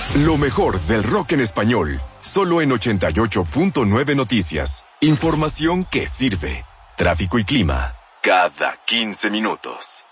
Lo mejor del rock en español, solo en 88.9 Noticias. Información que sirve. Tráfico y clima, cada 15 minutos.